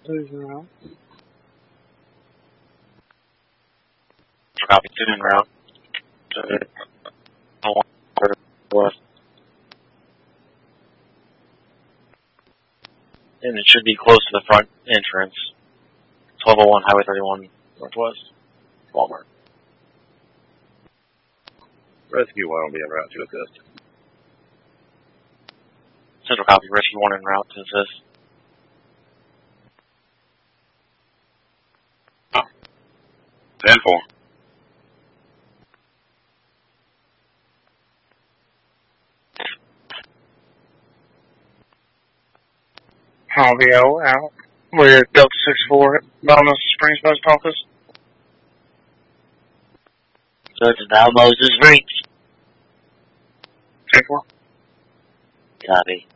Losing route. Copy, 2 en route. West. And it should be close to the front entrance. 1201 Highway 31 Northwest. Walmart. Rescue 1 will be en route to assist. Central copy, Rescue 1 en route to assist. Oh. 10-4. Javier out with Delta 64 at Balmos Springs Post Office. So it's Valmos is reached. 10-4. Copy.